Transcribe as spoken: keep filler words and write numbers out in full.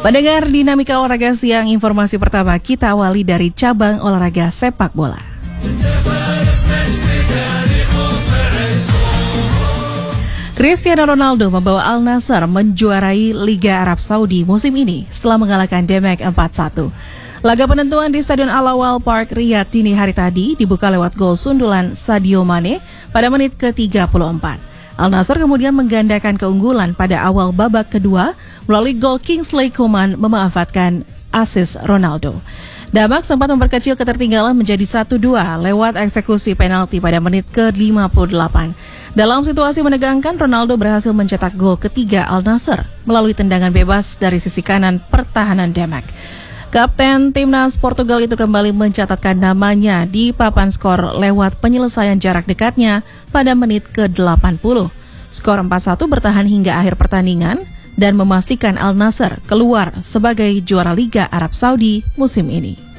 Pendengar Dinamika Olahraga Siang, informasi pertama kita awali dari cabang olahraga sepak bola. Cristiano Ronaldo membawa Al Nassr menjuarai Liga Arab Saudi musim ini setelah mengalahkan Demek empat satu. Laga penentuan di Stadion Al Awal Park Riyadh dini hari tadi dibuka lewat gol sundulan Sadio Mane pada menit ke tiga puluh empat. Al Nassr kemudian menggandakan keunggulan pada awal babak kedua melalui gol Kingsley Coman memanfaatkan asis Ronaldo. Demek sempat memperkecil ketertinggalan menjadi satu dua lewat eksekusi penalti pada menit ke lima puluh delapan. Dalam situasi menegangkan, Ronaldo berhasil mencetak gol ketiga Al Nassr melalui tendangan bebas dari sisi kanan pertahanan Demek. Kapten timnas Portugal itu kembali mencatatkan namanya di papan skor lewat penyelesaian jarak dekatnya pada menit ke delapan puluh. Skor empat satu bertahan hingga akhir pertandingan dan memastikan Al Nassr keluar sebagai juara Liga Arab Saudi musim ini.